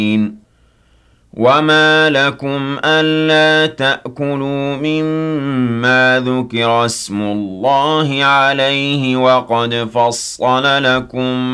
وَمَا لَكُمْ أَلَّا تَأْكُلُوا مِمَّا ذُكِرَ اسْمُ اللَّهِ عَلَيْهِ وَقَدْ فَصَّلَ لَكُم